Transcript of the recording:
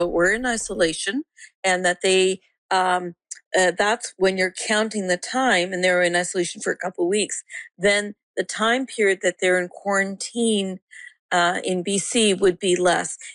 were in isolation, and that that's when you're counting the time, and they were in isolation for a couple of weeks. Then the time period that they're in quarantine in BC would be less.